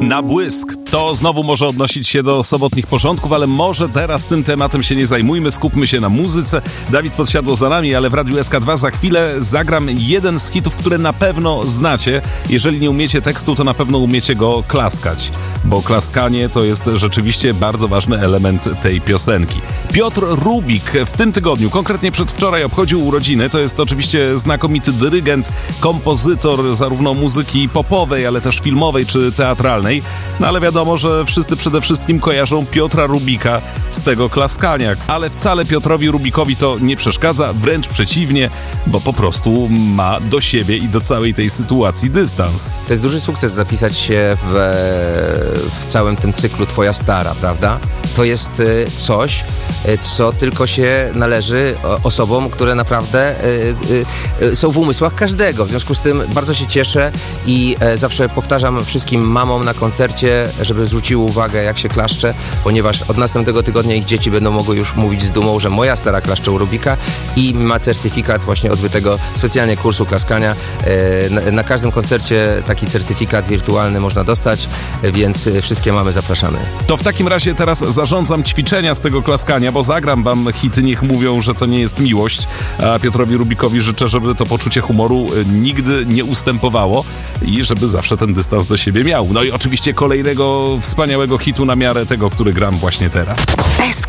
Na błysk. To znowu może odnosić się do sobotnich porządków, ale może teraz tym tematem się nie zajmujmy, skupmy się na muzyce. Dawid Podsiadło za nami, ale w Radiu SK2 za chwilę zagram jeden z hitów, które na pewno znacie. Jeżeli nie umiecie tekstu, to na pewno umiecie go klaskać, bo klaskanie to jest rzeczywiście bardzo ważny element tej piosenki. Piotr Rubik w tym tygodniu, konkretnie przedwczoraj, obchodził urodziny. To jest oczywiście znakomity dyrygent, kompozytor zarówno muzyki popowej, ale też filmowej czy teatralnej. No ale wiadomo, że wszyscy przede wszystkim kojarzą Piotra Rubika z tego klaskania. Ale wcale Piotrowi Rubikowi to nie przeszkadza, wręcz przeciwnie, bo po prostu ma do siebie i do całej tej sytuacji dystans. To jest duży sukces zapisać się w całym tym cyklu Twoja stara, prawda? To jest coś, co tylko się należy osobom, które naprawdę są w umysłach każdego. W związku z tym bardzo się cieszę i zawsze powtarzam wszystkim mamom na koncercie, żeby zwróciły uwagę, jak się klaszcze, ponieważ od następnego tygodnia ich dzieci będą mogły już mówić z dumą, że moja stara klaszcze u Rubika i ma certyfikat właśnie odbytego specjalnie kursu klaskania. Na każdym koncercie taki certyfikat wirtualny można dostać, więc wszystkie mamy zapraszamy. To w takim razie teraz zarządzam ćwiczenia z tego klaskania, bo zagram wam hity, niech mówią, że to nie jest miłość, a Piotrowi Rubikowi życzę, żeby to poczucie humoru nigdy nie ustępowało i żeby zawsze ten dystans do siebie miał. No i oczywiście kolejnego wspaniałego hitu na miarę tego, który gram właśnie teraz.